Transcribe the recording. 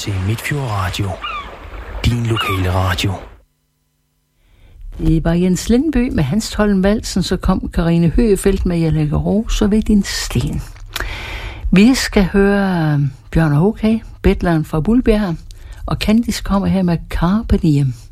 til Midtfjord Radio. Din lokale radio. Det var Jens Lindby med Hans Tollen Valsen, så kom Karine Høgefeldt med Jeg lægger roser ved din sten. Vi skal høre Bjørn og Håkay, Betleren fra Bulbjerg, og Candice kommer her med Carpe Diem.